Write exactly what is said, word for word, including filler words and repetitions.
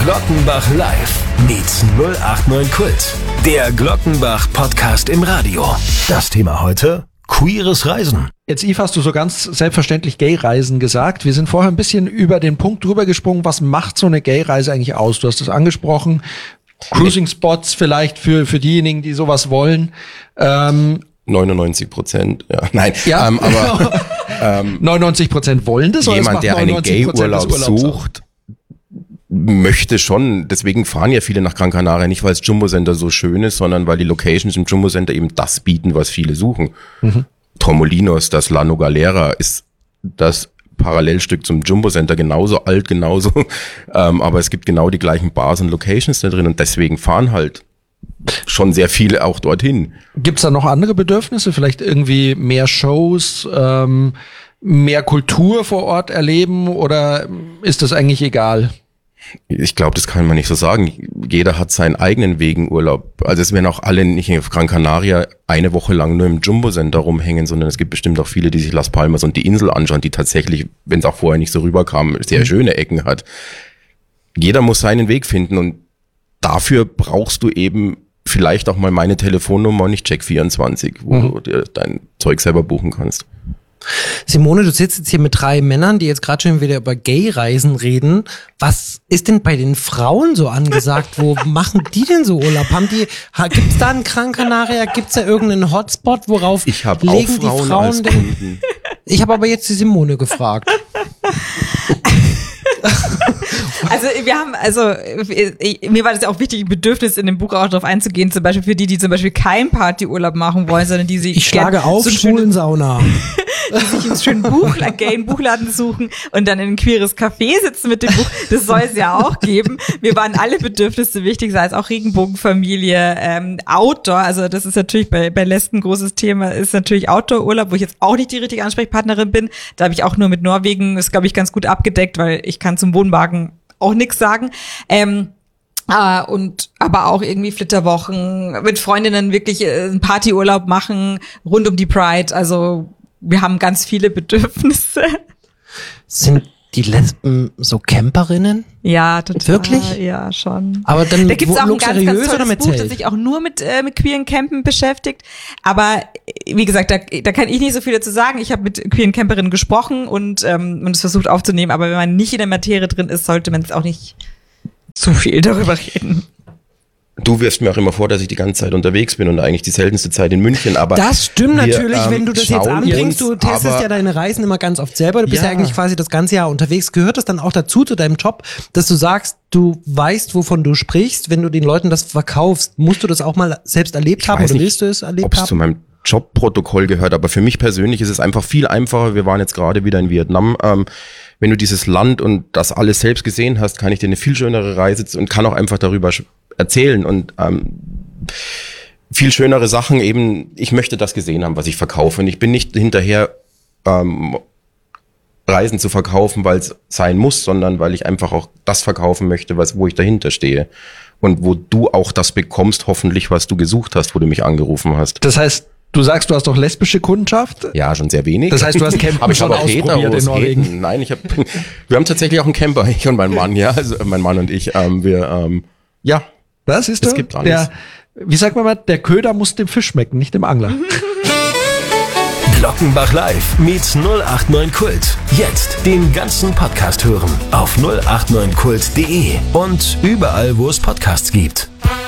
Glockenbach Live meets null acht neun Kult. Der Glockenbach-Podcast im Radio. Das Thema heute: queeres Reisen. Jetzt, Yves, hast du so ganz selbstverständlich Gay-Reisen gesagt. Wir sind vorher ein bisschen über den Punkt drüber gesprungen, was macht so eine Gay-Reise eigentlich aus? Du hast es angesprochen. Cruising-Spots vielleicht für für diejenigen, die sowas wollen. Ähm, neunundneunzig Prozent, ja. Nein, ja. Ähm, aber ähm, neunundneunzig Prozent wollen das, oder jemand, der einen Gay-Urlaub sucht, möchte schon. Deswegen fahren ja viele nach Gran Canaria, nicht weil das Jumbo Center so schön ist, sondern weil die Locations im Jumbo Center eben das bieten, was viele suchen. Mhm. Torremolinos, das La Nogalera ist das Parallelstück zum Jumbo Center, genauso alt, genauso, ähm, aber es gibt genau die gleichen Bars und Locations da drin und deswegen fahren halt schon sehr viele auch dorthin. Gibt's da noch andere Bedürfnisse? Vielleicht irgendwie mehr Shows, ähm, mehr Kultur vor Ort erleben, oder ist das eigentlich egal? Ich glaube, das kann man nicht so sagen. Jeder hat seinen eigenen Wegen Urlaub. Also es werden auch alle nicht auf Gran Canaria eine Woche lang nur im Jumbo Center rumhängen, sondern es gibt bestimmt auch viele, die sich Las Palmas und die Insel anschauen, die tatsächlich, wenn es auch vorher nicht so rüberkam, sehr schöne Ecken hat. Jeder muss seinen Weg finden und dafür brauchst du eben vielleicht auch mal meine Telefonnummer und nicht Check vierundzwanzig, wo mhm. du dir dein Zeug selber buchen kannst. Simone, du sitzt jetzt hier mit drei Männern, die jetzt gerade schon wieder über Gay-Reisen reden. Was ist denn bei den Frauen so angesagt? Wo machen die denn so Urlaub? Haben die, gibt's da in Gran Canaria, gibt's da irgendeinen Hotspot, worauf ich hab legen auch Frauen die Frauen als denn? Kunden. Ich habe aber jetzt die Simone gefragt. Also wir haben, also ich, mir war das ja auch wichtig, ein Bedürfnis in dem Buch auch darauf einzugehen, zum Beispiel für die, die zum Beispiel keinen Partyurlaub machen wollen, sondern die sich ich schlage auf so Schwulensauna, die sich einen schönen Buchladen, gay Buchladen suchen und dann in ein queeres Café sitzen mit dem Buch. Das soll es ja auch geben. Wir waren alle Bedürfnisse wichtig, sei es auch Regenbogenfamilie, ähm, Outdoor. Also das ist natürlich bei bei Lesben ein großes Thema, ist natürlich Outdoor-Urlaub, wo ich jetzt auch nicht die richtige Ansprechpartnerin bin. Da habe ich auch nur mit Norwegen, ist glaube ich ganz gut abgedeckt, weil ich kann zum Wohnwagen auch nichts sagen. Ähm, äh, und aber auch irgendwie Flitterwochen, mit Freundinnen wirklich äh, einen Partyurlaub machen, rund um die Pride. Also wir haben ganz viele Bedürfnisse. Sind die Lesben so Camperinnen? Ja, total. Wirklich? Ja, schon. Aber dann da gibt's auch ein ganz, ganz oder tolles mit Buch, Zelt? das sich auch nur mit äh, mit queeren Campen beschäftigt. Aber wie gesagt, da, da kann ich nicht so viel dazu sagen. Ich habe mit queeren Camperinnen gesprochen und ähm, und es versucht aufzunehmen. Aber wenn man nicht in der Materie drin ist, sollte man jetzt auch nicht zu viel darüber reden. Du wirfst mir auch immer vor, dass ich die ganze Zeit unterwegs bin und eigentlich die seltenste Zeit in München, aber das stimmt wir, natürlich, ähm, wenn du das jetzt anbringst, du testest ja deine Reisen immer ganz oft selber, du bist ja, ja eigentlich quasi das ganze Jahr unterwegs. Gehört das dann auch dazu, zu deinem Job, dass du sagst, du weißt, wovon du sprichst, wenn du den Leuten das verkaufst? Musst du das auch mal selbst erlebt ich haben oder nicht, willst du es erlebt ob's haben? Zu meinem Jobprotokoll gehört, aber für mich persönlich ist es einfach viel einfacher. Wir waren jetzt gerade wieder in Vietnam. Ähm, wenn du dieses Land und das alles selbst gesehen hast, kann ich dir eine viel schönere Reise und kann auch einfach darüber erzählen und ähm, viel schönere Sachen eben. Ich möchte das gesehen haben, was ich verkaufe, und ich bin nicht hinterher ähm, Reisen zu verkaufen, weil es sein muss, sondern weil ich einfach auch das verkaufen möchte, was wo ich dahinter stehe und wo du auch das bekommst, hoffentlich, was du gesucht hast, wo du mich angerufen hast. Das heißt, du sagst, du hast doch lesbische Kundschaft? Ja, schon sehr wenig. Das heißt, du hast Campen aber ich schon habe auch ausprobiert in Norwegen? Heden. Nein, ich habe. Wir haben tatsächlich auch einen Camper, ich und mein Mann, ja, also mein Mann und ich. Ähm, wir, ähm, ja. Das ist es gibt alles. Der, wie sagt man mal, der Köder muss dem Fisch schmecken, nicht dem Angler. Glockenbach Live meets null acht neun Kult. Jetzt den ganzen Podcast hören auf null acht neun kult punkt de und überall, wo es Podcasts gibt.